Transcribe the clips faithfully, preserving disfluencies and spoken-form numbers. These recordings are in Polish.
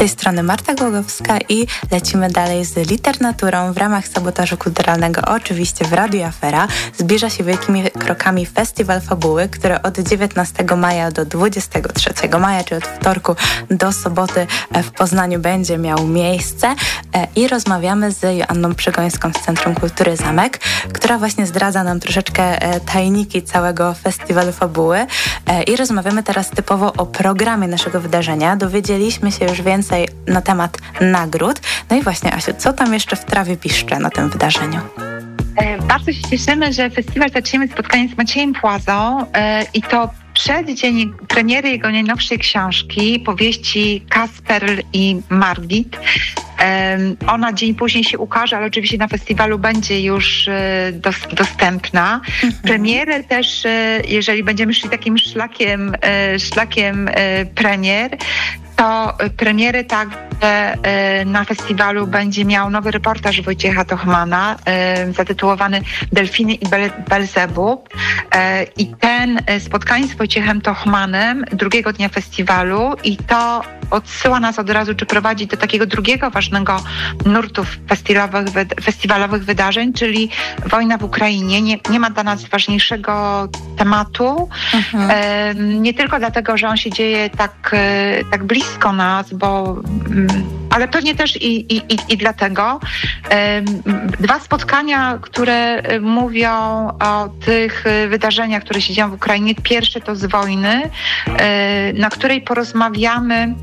tej strony Marta Głogowska i lecimy dalej z literaturą w ramach sabotażu kulturalnego. Oczywiście w Radiu Afera zbliża się wielkimi krokami Festiwal Fabuły, który od dziewiętnastego maja do dwudziestego trzeciego maja, czyli od wtorku do soboty w Poznaniu będzie miał miejsce i rozmawiamy z Joanną Przygońską z Centrum Kultury Zamek, która właśnie zdradza nam troszeczkę tajniki całego Festiwalu Fabuły i rozmawiamy teraz typowo o programie naszego wydarzenia. Dowiedzieliśmy się już więcej na temat nagród. No i właśnie, Asiu, co tam jeszcze w trawie piszcze na tym wydarzeniu? Bardzo się cieszymy, że festiwal zaczniemy spotkanie z Maciejem Płazą i to przed dzień premiery jego najnowszej książki, powieści Kasperl i Margit. Ona dzień później się ukaże, ale oczywiście na festiwalu będzie już dos- dostępna. Mhm. Premierę też, jeżeli będziemy szli takim szlakiem, szlakiem premier, to premiery także na festiwalu będzie miał nowy reportaż Wojciecha Tochmana zatytułowany Delfiny i Belzebub. I ten spotkanie z Wojciechem Tochmanem drugiego dnia festiwalu i to odsyła nas od razu, czy prowadzi do takiego drugiego ważnego nurtu festiwalowych, festiwalowych wydarzeń, czyli wojna w Ukrainie. Nie, nie ma dla nas ważniejszego tematu. Mhm. Nie tylko dlatego, że on się dzieje tak, tak blisko nas, bo, ale pewnie też i, i, i dlatego. Dwa spotkania, które mówią o tych wydarzeniach, które się dzieją w Ukrainie. Pierwsze to z wojny, na której porozmawiamy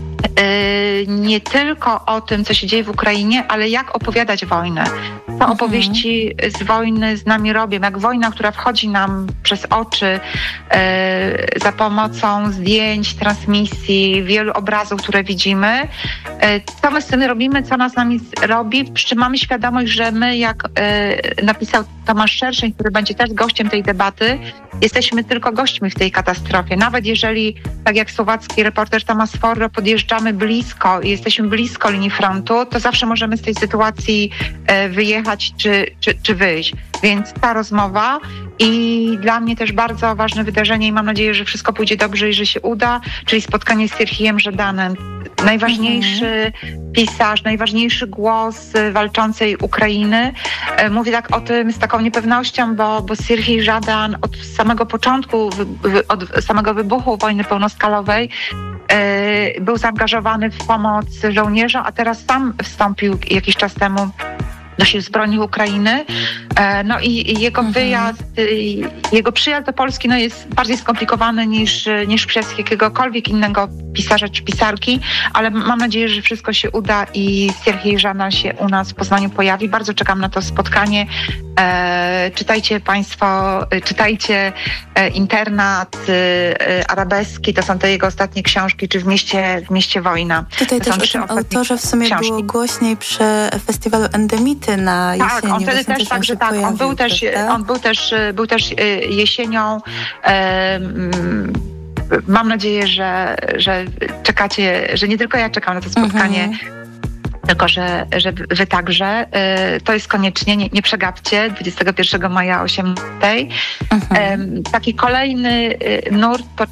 nie tylko o tym, co się dzieje w Ukrainie, ale jak opowiadać wojnę. Co opowieści z wojny z nami robią, jak wojna, która wchodzi nam przez oczy e, za pomocą zdjęć, transmisji, wielu obrazów, które widzimy. E, co my z tym robimy, co ona z nami robi, przy czym mamy świadomość, że my, jak e, napisał Tomasz Szerszeń, który będzie też gościem tej debaty, jesteśmy tylko gośćmi w tej katastrofie. Nawet jeżeli, tak jak słowacki reporter Tomasz Forro, podjeżdżamy blisko i jesteśmy blisko linii frontu, to zawsze możemy z tej sytuacji e, wyjechać czy, czy, czy wyjść. Więc ta rozmowa i dla mnie też bardzo ważne wydarzenie i mam nadzieję, że wszystko pójdzie dobrze i że się uda, czyli spotkanie z Sierhijem Żadanem. Najważniejszy mhm. pisarz, najważniejszy głos walczącej Ukrainy. Mówię tak o tym z taką niepewnością, bo, bo Sierhij Żadan od samego początku, od samego wybuchu wojny pełnoskalowej był zaangażowany w pomoc żołnierzom, a teraz sam wstąpił jakiś czas temu do sił zbrojnych Ukrainy. No i jego mhm. wyjazd, jego przyjazd do Polski no jest bardziej skomplikowany niż, niż przyjazd jakiegokolwiek innego pisarza czy pisarki, ale mam nadzieję, że wszystko się uda i Sierhij Żadan się u nas w Poznaniu pojawi. Bardzo czekam na to spotkanie. E, czytajcie Państwo, czytajcie e, Internat, e, Arabeski, to są te jego ostatnie książki, czy w mieście, w mieście wojna. Tutaj to też o tym autorze w sumie książki. Było głośniej przy festiwalu Endemity na jesieni. Tak, on wtedy też, także tak, on był też, on był też, był też jesienią. E, mam nadzieję, że, że czekacie, że nie tylko ja czekam na to spotkanie, mhm. tylko że, że wy także. To jest koniecznie, nie, nie przegapcie, dwudziestego pierwszego maja o osiemnastej. Mhm. Taki kolejny nurt